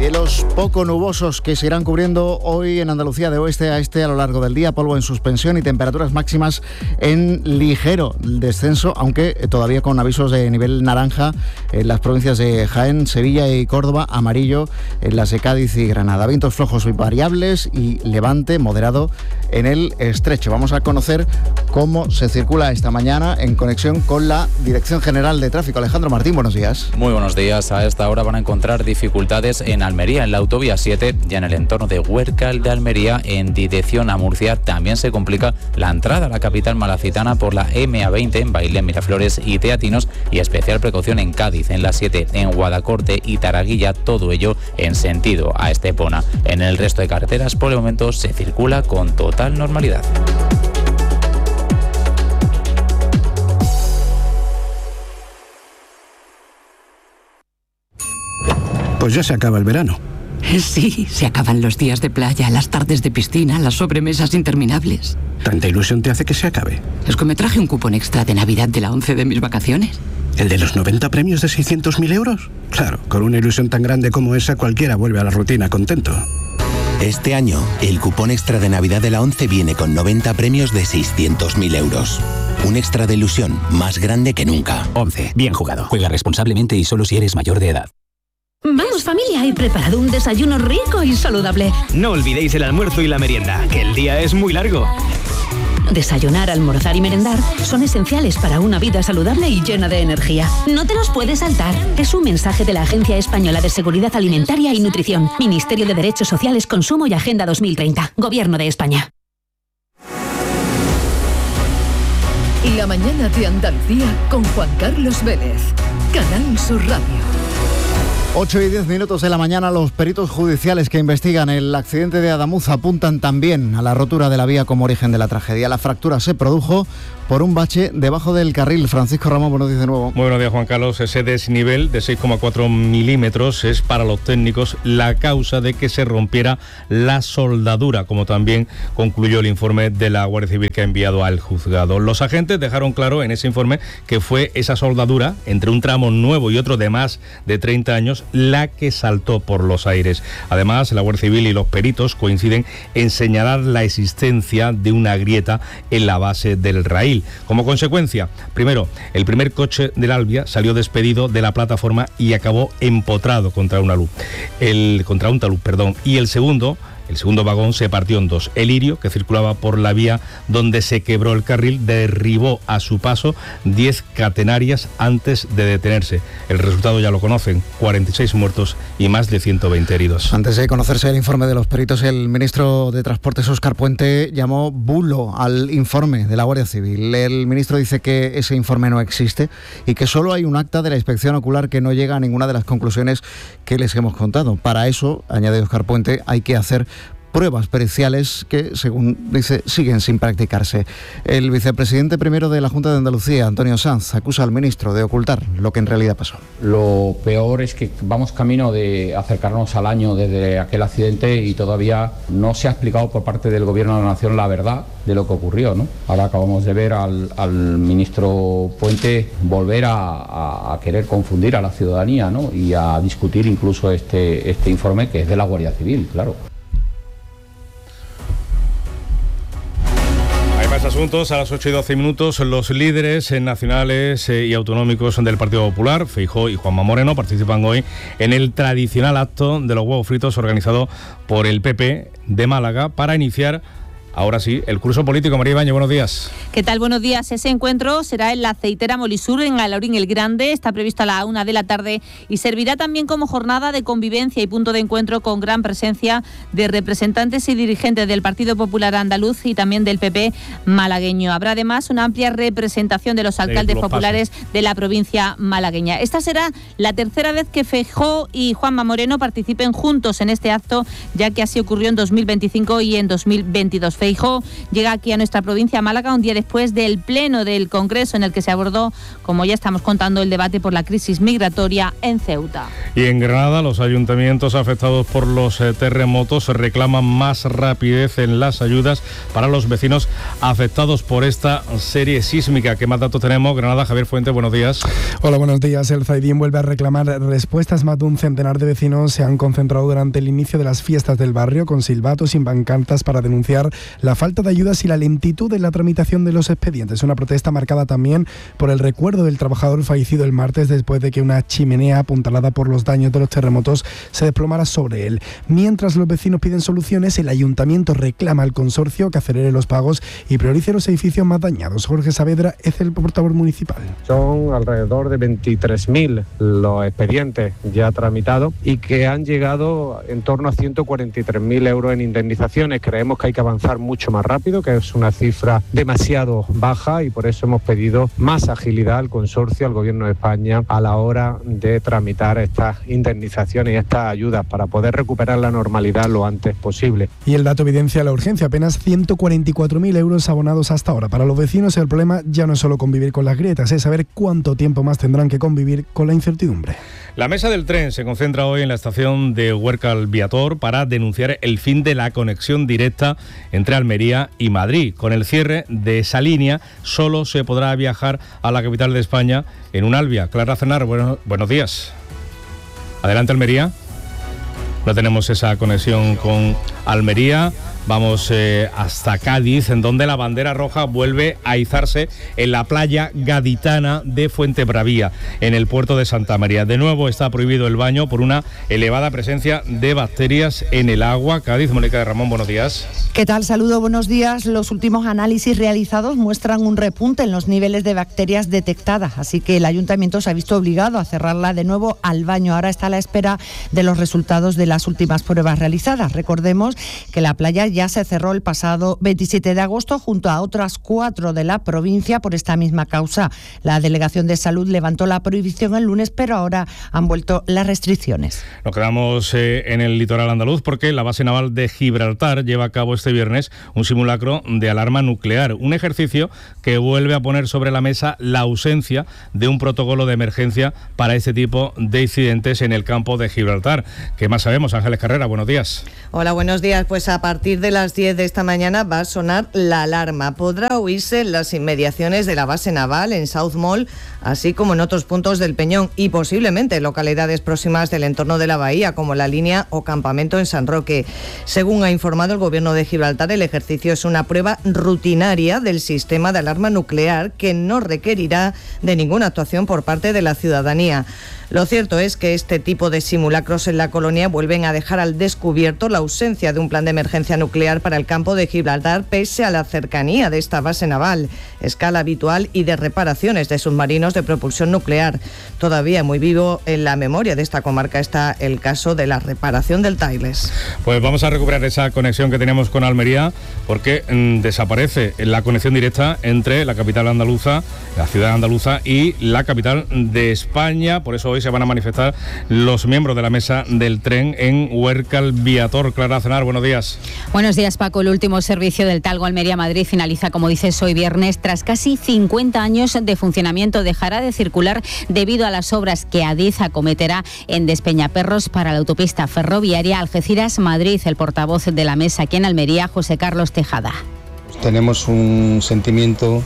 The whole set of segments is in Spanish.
Cielos poco nubosos que se irán cubriendo hoy en Andalucía de oeste a este a lo largo del día, polvo en suspensión y temperaturas máximas en ligero descenso, aunque todavía con avisos de nivel naranja en las provincias de Jaén, Sevilla y Córdoba, amarillo en las de Cádiz y Granada. Vientos flojos y variables y levante moderado en el estrecho. Vamos a conocer cómo se circula esta mañana en conexión con la Dirección General de Tráfico. Alejandro Martín, buenos días. Muy buenos días. A esta hora van a encontrar dificultades en Almería, en la autovía 7, ya en el entorno de Huércal de Almería, en dirección a Murcia. También se complica la entrada a la capital malacitana por la MA20 en Bailén, Miraflores y Teatinos, y especial precaución en Cádiz, en la 7, en Guadacorte y Taraguilla, todo ello en sentido a Estepona. En el resto de carreteras, por el momento, se circula con total normalidad. Pues ya se acaba el verano. Sí, se acaban los días de playa, las tardes de piscina, las sobremesas interminables. ¿Tanta ilusión te hace que se acabe? Es que me traje un cupón extra de Navidad de la 11 de mis vacaciones. ¿El de los 90 premios de 600.000 euros? Claro, con una ilusión tan grande como esa, cualquiera vuelve a la rutina contento. Este año, el cupón extra de Navidad de la 11 viene con 90 premios de 600.000 euros. Un extra de ilusión más grande que nunca. 11. Bien jugado. Juega responsablemente y solo si eres mayor de edad. Vamos familia, he preparado un desayuno rico y saludable. No olvidéis el almuerzo y la merienda, que el día es muy largo. Desayunar, almorzar y merendar son esenciales para una vida saludable y llena de energía. No te los puedes saltar. Es un mensaje de la Agencia Española de Seguridad Alimentaria y Nutrición, Ministerio de Derechos Sociales, Consumo y Agenda 2030, Gobierno de España. La mañana de Andalucía con Juan Carlos Vélez, Canal Sur Radio. 8 y 10 minutos de la mañana, los peritos judiciales que investigan el accidente de Adamuz apuntan también a la rotura de la vía como origen de la tragedia. La fractura se produjo por un bache debajo del carril. Francisco Ramón, buenos días de nuevo. Muy buenos días, Juan Carlos. Ese desnivel de 6,4 milímetros es para los técnicos la causa de que se rompiera la soldadura, como también concluyó el informe de la Guardia Civil que ha enviado al juzgado. Los agentes dejaron claro en ese informe que fue esa soldadura, entre un tramo nuevo y otro de más de 30 años, la que saltó por los aires. Además, la Guardia Civil y los peritos coinciden en señalar la existencia de una grieta en la base del raíl. Como consecuencia, primero, el primer coche del Albia salió despedido de la plataforma y acabó empotrado contra un talud, y el segundo vagón se partió en dos. El Lirio, que circulaba por la vía donde se quebró el carril, derribó a su paso 10 catenarias antes de detenerse. El resultado ya lo conocen, 46 muertos y más de 120 heridos. Antes de conocerse el informe de los peritos, el ministro de Transportes, Óscar Puente, llamó bulo al informe de la Guardia Civil. El ministro dice que ese informe no existe y que solo hay un acta de la inspección ocular que no llega a ninguna de las conclusiones que les hemos contado. Para eso, añade Óscar Puente, hay que hacer pruebas periciales que, según dice, siguen sin practicarse. El vicepresidente primero de la Junta de Andalucía, Antonio Sanz, acusa al ministro de ocultar lo que en realidad pasó. Lo peor es que vamos camino de acercarnos al año desde aquel accidente y todavía no se ha explicado por parte del Gobierno de la Nación la verdad de lo que ocurrió, ¿no? Ahora acabamos de ver al ministro Puente volver a querer confundir a la ciudadanía, ¿no? Y a discutir incluso este informe que es de la Guardia Civil, claro. Más asuntos. A las 8 y 12 minutos, los líderes nacionales y autonómicos del Partido Popular, Feijóo y Juanma Moreno, participan hoy en el tradicional acto de los huevos fritos organizado por el PP de Málaga para iniciar, ahora sí, el curso político. María Ibañez, buenos días. ¿Qué tal? Buenos días. Ese encuentro será en la aceitera Molisur, en Alhaurín el Grande. Está previsto a la 1 de la tarde y servirá también como jornada de convivencia y punto de encuentro con gran presencia de representantes y dirigentes del Partido Popular Andaluz y también del PP malagueño. Habrá además una amplia representación de los alcaldes populares de la provincia malagueña. Esta será la tercera vez que Feijóo y Juanma Moreno participen juntos en este acto, ya que así ocurrió en 2025 y en 2022. Feijóo llega aquí a nuestra provincia, Málaga, un día después del pleno del Congreso en el que se abordó, como ya estamos contando, el debate por la crisis migratoria en Ceuta. Y en Granada, los ayuntamientos afectados por los terremotos reclaman más rapidez en las ayudas para los vecinos afectados por esta serie sísmica. ¿Qué más datos tenemos? Granada, Javier Fuente, buenos días. Hola, buenos días. El Zaidín vuelve a reclamar respuestas. Más de un centenar de vecinos se han concentrado durante el inicio de las fiestas del barrio con silbatos y pancartas para denunciar la falta de ayudas y la lentitud en la tramitación de los expedientes. Una protesta marcada también por el recuerdo del trabajador fallecido el martes después de que una chimenea apuntalada por los daños de los terremotos se desplomara sobre él. Mientras los vecinos piden soluciones, el ayuntamiento reclama al consorcio que acelere los pagos y priorice los edificios más dañados. Jorge Saavedra es el portavoz municipal. Son alrededor de 23.000 los expedientes ya tramitados y que han llegado en torno a 143.000 euros en indemnizaciones. Creemos que hay que avanzar mucho más rápido, que es una cifra demasiado baja, y por eso hemos pedido más agilidad al consorcio, al Gobierno de España, a la hora de tramitar estas indemnizaciones y estas ayudas para poder recuperar la normalidad lo antes posible. Y el dato evidencia la urgencia, apenas 144.000 euros abonados hasta ahora. Para los vecinos el problema ya no es solo convivir con las grietas, es saber cuánto tiempo más tendrán que convivir con la incertidumbre. La mesa del tren se concentra hoy en la estación de Huércal Viator para denunciar el fin de la conexión directa entre Almería y Madrid. Con el cierre de esa línea solo se podrá viajar a la capital de España en un Alvia. Clara Cenar, buenos días. Adelante, Almería. No tenemos esa conexión con Almería. Vamos hasta Cádiz, en donde la bandera roja vuelve a izarse en la playa gaditana de Fuentebravía, en el puerto de Santa María. De nuevo está prohibido el baño por una elevada presencia de bacterias en el agua. Cádiz, Mónica de Ramón, buenos días. ¿Qué tal? Saludo, buenos días. Los últimos análisis realizados muestran un repunte en los niveles de bacterias detectadas, así que el ayuntamiento se ha visto obligado a cerrarla de nuevo al baño. Ahora está a la espera de los resultados de las últimas pruebas realizadas. Recordemos que la playa ya se cerró el pasado 27 de agosto junto a otras 4 de la provincia por esta misma causa. La Delegación de Salud levantó la prohibición el lunes, pero ahora han vuelto las restricciones. Nos quedamos en el litoral andaluz porque la base naval de Gibraltar lleva a cabo este viernes un simulacro de alarma nuclear, un ejercicio que vuelve a poner sobre la mesa la ausencia de un protocolo de emergencia para este tipo de incidentes en el campo de Gibraltar. ¿Qué más sabemos? Ángeles Carrera, buenos días. Hola, buenos días. Pues a partir de las 10 de esta mañana va a sonar la alarma. Podrá oírse en las inmediaciones de la base naval en South Mall, así como en otros puntos del Peñón y posiblemente en localidades próximas del entorno de la bahía, como La Línea o Campamento en San Roque. Según ha informado el Gobierno de Gibraltar, el ejercicio es una prueba rutinaria del sistema de alarma nuclear que no requerirá de ninguna actuación por parte de la ciudadanía. Lo cierto es que este tipo de simulacros en la colonia vuelven a dejar al descubierto la ausencia de un plan de emergencia nuclear para el campo de Gibraltar, pese a la cercanía de esta base naval, escala habitual y de reparaciones de submarinos de propulsión nuclear. Todavía muy vivo en la memoria de esta comarca está el caso de la reparación del Tailes. Pues vamos a recuperar esa conexión que teníamos con Almería, porque desaparece la conexión directa entre la capital andaluza, la ciudad andaluza y la capital de España. Por eso hoy se van a manifestar los miembros de la mesa del tren en Huércal Viator. Clara Cenar, buenos días. Buenos días, Paco. El último servicio del Talgo Almería-Madrid finaliza, como dices, hoy viernes. Tras casi 50 años de funcionamiento, dejará de circular debido a las obras que Adif acometerá en Despeñaperros para la autopista ferroviaria Algeciras-Madrid. El portavoz de la mesa aquí en Almería, José Carlos Tejada. Tenemos un sentimiento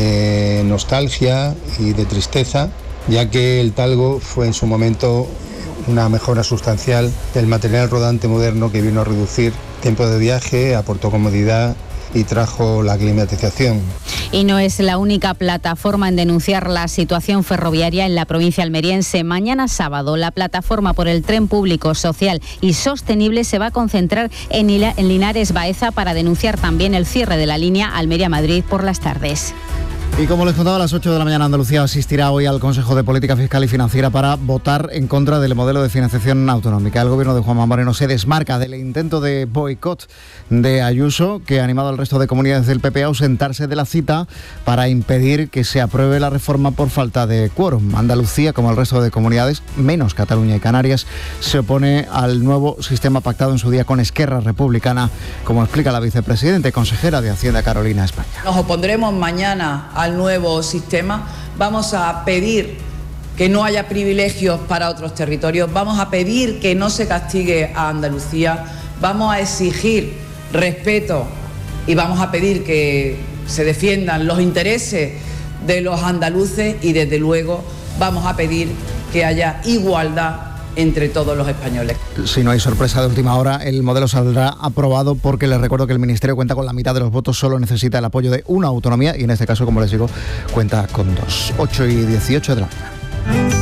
de nostalgia y de tristeza, ya que el Talgo fue en su momento una mejora sustancial del material rodante moderno que vino a reducir tiempo de viaje, aportó comodidad y trajo la climatización. Y no es la única plataforma en denunciar la situación ferroviaria en la provincia almeriense. Mañana sábado, la plataforma por el tren público, social y sostenible se va a concentrar en Linares Baeza para denunciar también el cierre de la línea Almería-Madrid por las tardes. Y como les contaba, a las 8 de la mañana Andalucía asistirá hoy al Consejo de Política Fiscal y Financiera para votar en contra del modelo de financiación autonómica. El gobierno de Juanma Moreno se desmarca del intento de boicot de Ayuso, que ha animado al resto de comunidades del PP a ausentarse de la cita para impedir que se apruebe la reforma por falta de quórum. Andalucía, como el resto de comunidades, menos Cataluña y Canarias, se opone al nuevo sistema pactado en su día con Esquerra Republicana, como explica la vicepresidenta y consejera de Hacienda, Carolina España. Nos opondremos mañana al nuevo sistema, vamos a pedir que no haya privilegios para otros territorios, vamos a pedir que no se castigue a Andalucía, vamos a exigir respeto y vamos a pedir que se defiendan los intereses de los andaluces y desde luego vamos a pedir que haya igualdad entre todos los españoles. Si no hay sorpresa de última hora, el modelo saldrá aprobado porque les recuerdo que el Ministerio cuenta con la mitad de los votos, solo necesita el apoyo de una autonomía y en este caso, como les digo, cuenta con 2. 8:18 de la mañana.